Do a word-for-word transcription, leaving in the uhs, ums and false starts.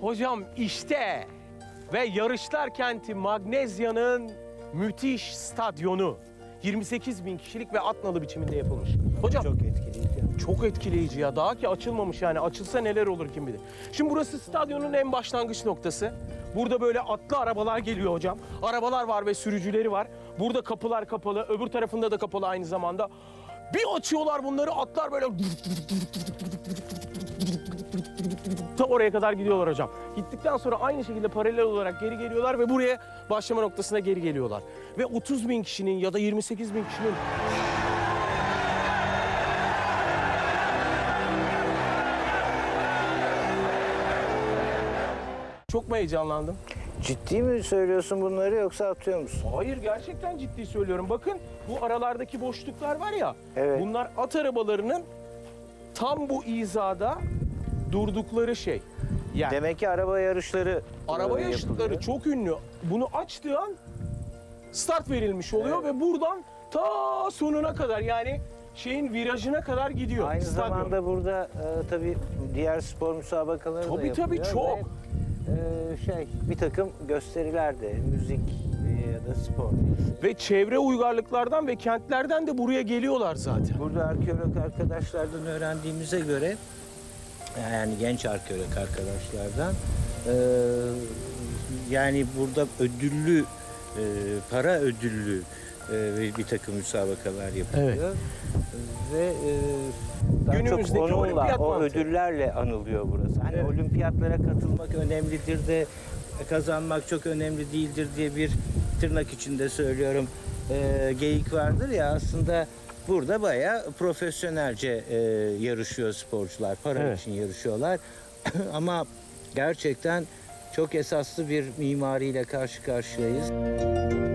Hocam işte ve yarışlar kenti Magnezya'nın müthiş stadyonu. yirmi sekiz bin kişilik ve at nalı biçiminde yapılmış. Hocam Çok etkileyici. çok etkileyici ya. Daha ki açılmamış yani. Açılsa neler olur kim bilir. Şimdi burası stadyonun en başlangıç noktası. Burada böyle atlı arabalar geliyor hocam. Arabalar var ve sürücüleri var. Burada kapılar kapalı. Öbür tarafında da kapalı aynı zamanda. Bir açıyorlar bunları, atlar böyle ta oraya kadar gidiyorlar hocam. Gittikten sonra aynı şekilde paralel olarak geri geliyorlar ve buraya başlama noktasına geri geliyorlar. Ve otuz bin kişinin ya da yirmi sekiz bin kişinin çok mu heyecanlandım? Ciddi mi söylüyorsun bunları yoksa atıyor musun? Hayır, gerçekten ciddi söylüyorum. Bakın bu aralardaki boşluklar var ya. Evet. Bunlar at arabalarının tam bu hizada durdukları şey. Yani Demek ki araba yarışları araba e, yarışları yapılıyor. çok ünlü. Bunu açtığı an start verilmiş oluyor Evet. ve buradan ta sonuna kadar yani şeyin virajına kadar gidiyor. Aynı stadyum. zamanda burada e, tabii diğer spor müsabakaları da Tabii, yapılıyor. tabii, çok. Ve, e, şey bir takım gösteriler de müzik e, ya da spor. Ve çevre uygarlıklardan ve kentlerden de buraya geliyorlar zaten. Burada arkeolog arkadaşlardan öğrendiğimize göre yani genç arkeolog arkadaşlardan e, yani burada ödüllü e, para ödüllü e, bir takım müsabakalar yapılıyor. Ve e, daha Günümüzdeki çok onunla, olimpiyat o mantığı. ödüllerle anılıyor burası. Hani Evet. olimpiyatlara katılmak önemlidir de kazanmak çok önemli değildir diye bir tırnak içinde söylüyorum e, geyik vardır ya, aslında burada bayağı profesyonelce e, yarışıyor sporcular. Para Evet. için yarışıyorlar. Ama gerçekten çok esaslı bir mimariyle karşı karşıyayız.